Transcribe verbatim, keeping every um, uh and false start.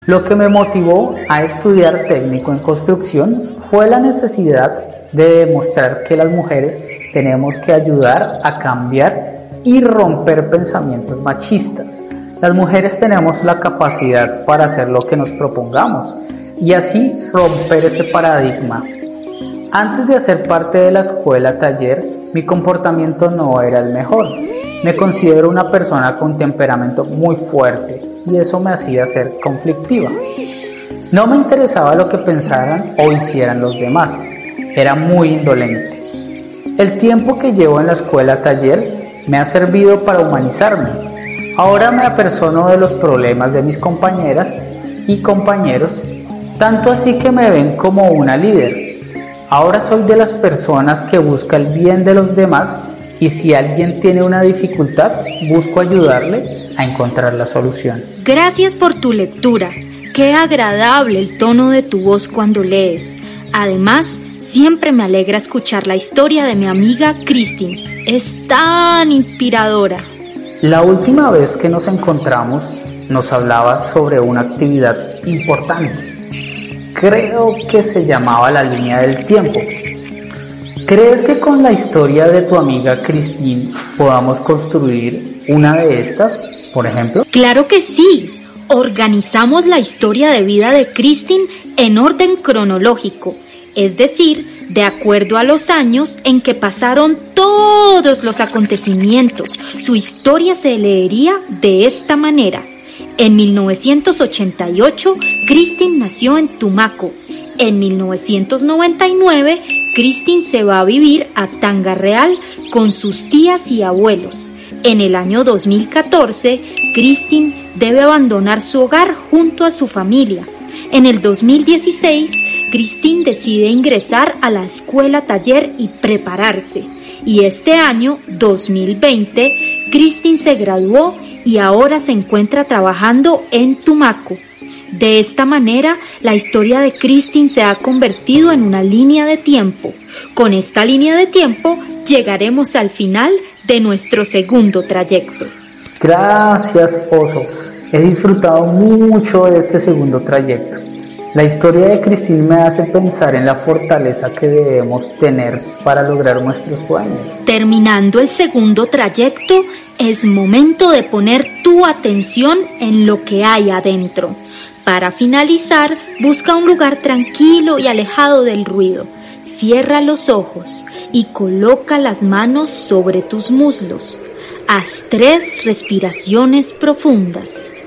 Lo que me motivó a estudiar técnico en construcción fue la necesidad de demostrar que las mujeres tenemos que ayudar a cambiar y romper pensamientos machistas. Las mujeres tenemos la capacidad para hacer lo que nos propongamos y así romper ese paradigma. Antes de hacer parte de la escuela taller, mi comportamiento no era el mejor. Me considero una persona con temperamento muy fuerte y eso me hacía ser conflictiva. No me interesaba lo que pensaran o hicieran los demás. Era muy indolente. El tiempo que llevo en la escuela taller me ha servido para humanizarme. Ahora me apersono de los problemas de mis compañeras y compañeros, tanto así que me ven como una líder. Ahora soy de las personas que busca el bien de los demás y si alguien tiene una dificultad, busco ayudarle a encontrar la solución. Gracias por tu lectura. Qué agradable el tono de tu voz cuando lees. Además, siempre me alegra escuchar la historia de mi amiga Christine. Es tan inspiradora. La última vez que nos encontramos, nos hablabas sobre una actividad importante. Creo que se llamaba la línea del tiempo. ¿Crees que con la historia de tu amiga Christine podamos construir una de estas, por ejemplo? ¡Claro que sí! Organizamos la historia de vida de Christine en orden cronológico, es decir, de acuerdo a los años en que pasaron todos los acontecimientos. Su historia se leería de esta manera. En mil novecientos ochenta y ocho, Christine nació en Tumaco. En mil novecientos noventa y nueve, Christine se va a vivir a Tangarreal con sus tías y abuelos. En el año dos mil catorce, Christine debe abandonar su hogar junto a su familia. En el dos mil dieciséis, Christine decide ingresar a la escuela taller y prepararse. Y este año, dos mil veinte, Christine se graduó y ahora se encuentra trabajando en Tumaco. De esta manera, la historia de Christine se ha convertido en una línea de tiempo. Con esta línea de tiempo, llegaremos al final de nuestro segundo trayecto. Gracias, Oso. He disfrutado mucho de este segundo trayecto. La historia de Christine me hace pensar en la fortaleza que debemos tener para lograr nuestros sueños. Terminando el segundo trayecto, es momento de poner tu atención en lo que hay adentro. Para finalizar, busca un lugar tranquilo y alejado del ruido. Cierra los ojos y coloca las manos sobre tus muslos. Haz tres respiraciones profundas.